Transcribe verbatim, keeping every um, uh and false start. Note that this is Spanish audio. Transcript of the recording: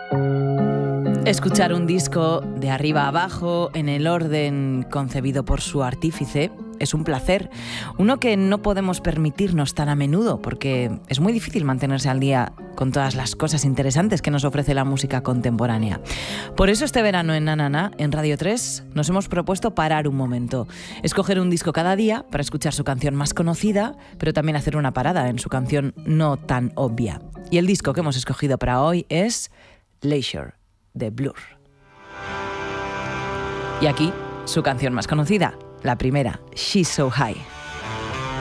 Escuchar un disco de arriba a abajo, en el orden concebido por su artífice, es un placer. Uno que no podemos permitirnos tan a menudo, porque es muy difícil mantenerse al día con todas las cosas interesantes que nos ofrece la música contemporánea. Por eso este verano en Na Na Na, en Radio tres, nos hemos propuesto parar un momento. Escoger un disco cada día para escuchar su canción más conocida, pero también hacer una parada en su canción no tan obvia. Y el disco que hemos escogido para hoy es Leisure, de Blur. Y aquí, su canción más conocida, la primera, She's So High.